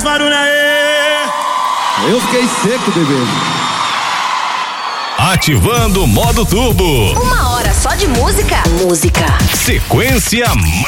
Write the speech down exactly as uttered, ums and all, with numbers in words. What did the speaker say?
barulho aí. Eu fiquei seco, bebê. Ativando o modo turbo. Uma hora só de música. Música. Sequência